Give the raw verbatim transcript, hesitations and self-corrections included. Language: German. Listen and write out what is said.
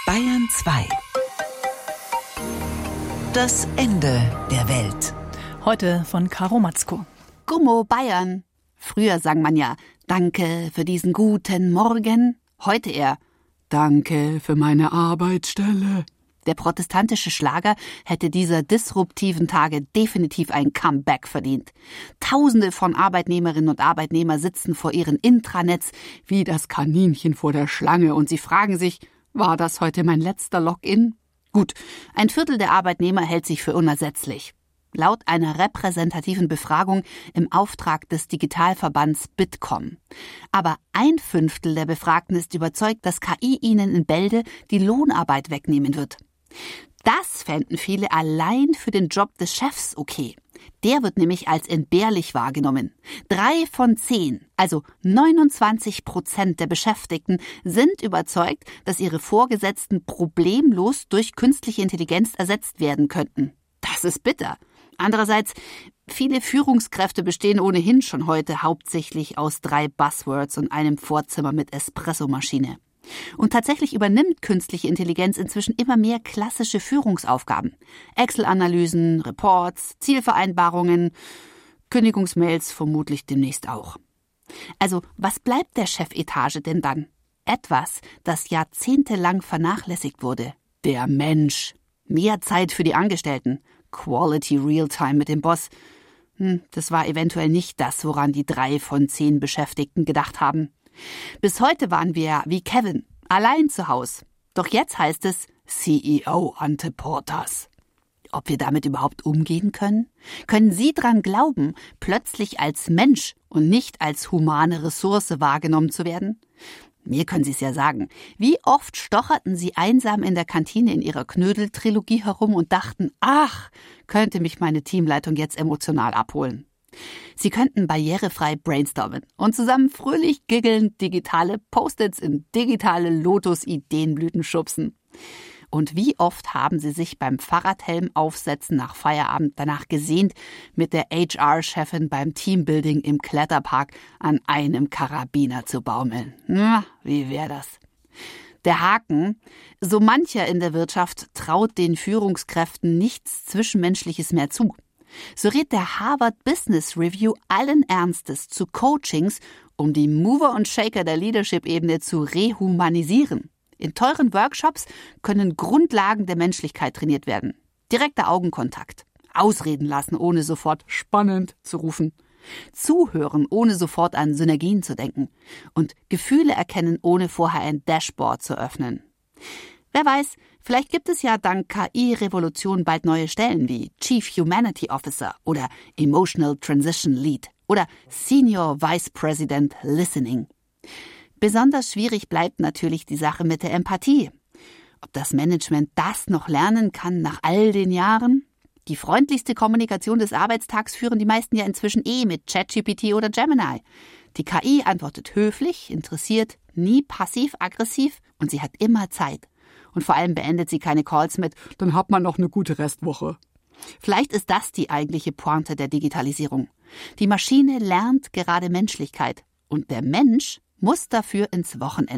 Bayern zwei. Das Ende der Welt. Heute von Caro Matzko. Gummo Bayern. Früher sang man ja Danke für diesen guten Morgen. Heute eher Danke für meine Arbeitsstelle. Der protestantische Schlager hätte dieser disruptiven Tage definitiv ein Comeback verdient. Tausende von Arbeitnehmerinnen und Arbeitnehmern sitzen vor ihren Intranets wie das Kaninchen vor der Schlange und sie fragen sich, war das heute mein letzter Login? Gut, ein Viertel der Arbeitnehmer hält sich für unersetzlich. Laut einer repräsentativen Befragung im Auftrag des Digitalverbands Bitkom. Aber ein Fünftel der Befragten ist überzeugt, dass K I ihnen in Bälde die Lohnarbeit wegnehmen wird. Das fänden viele allein für den Job des Chefs okay. Der wird nämlich als entbehrlich wahrgenommen. Drei von zehn, also neunundzwanzig Prozent der Beschäftigten, sind überzeugt, dass ihre Vorgesetzten problemlos durch künstliche Intelligenz ersetzt werden könnten. Das ist bitter. Andererseits, viele Führungskräfte bestehen ohnehin schon heute hauptsächlich aus drei Buzzwords und einem Vorzimmer mit Espressomaschine. Und tatsächlich übernimmt künstliche Intelligenz inzwischen immer mehr klassische Führungsaufgaben. Excel-Analysen, Reports, Zielvereinbarungen, Kündigungsmails vermutlich demnächst auch. Also, was bleibt der Chefetage denn dann? Etwas, das jahrzehntelang vernachlässigt wurde. Der Mensch. Mehr Zeit für die Angestellten. Quality Real-Time mit dem Boss. Hm, das war eventuell nicht das, woran die drei von zehn Beschäftigten gedacht haben. Bis heute waren wir wie Kevin, allein zu Hause. Doch jetzt heißt es C E O ante portas. Ob wir damit überhaupt umgehen können? Können Sie dran glauben, plötzlich als Mensch und nicht als humane Ressource wahrgenommen zu werden? Mir können Sie es ja sagen. Wie oft stocherten Sie einsam in der Kantine in Ihrer Knödel-Trilogie herum und dachten, ach, könnte mich meine Teamleitung jetzt emotional abholen. Sie könnten barrierefrei brainstormen und zusammen fröhlich giggelnd digitale Post-its in digitale Lotus-Ideenblüten schubsen. Und wie oft haben Sie sich beim Fahrradhelm aufsetzen nach Feierabend danach gesehnt, mit der H R-Chefin beim Teambuilding im Kletterpark an einem Karabiner zu baumeln? Na, wie wäre das? Der Haken: So mancher in der Wirtschaft traut den Führungskräften nichts Zwischenmenschliches mehr zu. So rät der Harvard Business Review allen Ernstes zu Coachings, um die Mover und Shaker der Leadership-Ebene zu rehumanisieren. In teuren Workshops können Grundlagen der Menschlichkeit trainiert werden. Direkter Augenkontakt. Ausreden lassen, ohne sofort spannend zu rufen. Zuhören, ohne sofort an Synergien zu denken. Und Gefühle erkennen, ohne vorher ein Dashboard zu öffnen. Wer weiß, vielleicht gibt es ja dank K I-Revolution bald neue Stellen wie Chief Humanity Officer oder Emotional Transition Lead oder Senior Vice President Listening. Besonders schwierig bleibt natürlich die Sache mit der Empathie. Ob das Management das noch lernen kann nach all den Jahren? Die freundlichste Kommunikation des Arbeitstags führen die meisten ja inzwischen eh mit ChatGPT oder Gemini. Die K I antwortet höflich, interessiert, nie passiv-aggressiv und sie hat immer Zeit. Und vor allem beendet sie keine Calls mit, dann hat man noch eine gute Restwoche. Vielleicht ist das die eigentliche Pointe der Digitalisierung. Die Maschine lernt gerade Menschlichkeit und der Mensch muss dafür ins Wochenende.